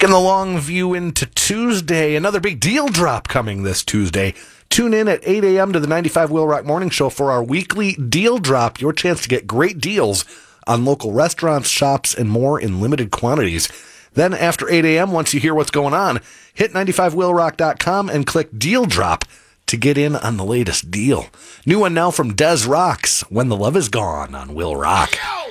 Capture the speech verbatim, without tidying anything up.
Making the long view into Tuesday. Another big deal drop coming this Tuesday. Tune in at eight a.m. to the ninety-five Wheel Rock Morning Show for our weekly deal drop. Your chance to get great deals on local restaurants, shops, and more in limited quantities. Then after eight a.m., once you hear what's going on, hit ninety-five wheel rock dot com and click Deal Drop to get in on the latest deal. New one now from Des Rocks, When the Love Is Gone on Will Rock.